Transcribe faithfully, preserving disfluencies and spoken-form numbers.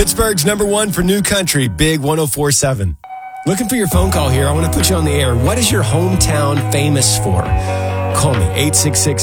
Pittsburgh's number one for new country, Big one oh four point seven. Looking for your phone call here. I want to put you on the air. What is your hometown famous for? Call me, eight six six